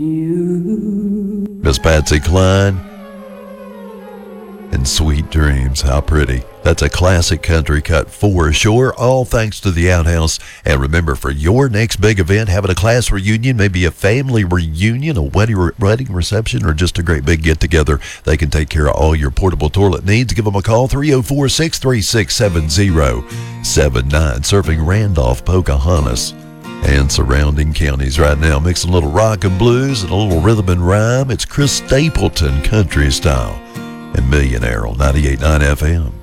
Miss Patsy Cline and Sweet Dreams. How pretty. That's a classic country cut for sure, all thanks to the Outhouse. And remember, for your next big event, having a class reunion, maybe a family reunion, a wedding reception, or just a great big get-together, they can take care of all your portable toilet needs. Give them a call, 304-636-7079. Serving Randolph, Pocahontas, and surrounding counties right now. Mixing a little rock and blues and a little rhythm and rhyme. It's Chris Stapleton country style and Millionaire on 98.9 FM.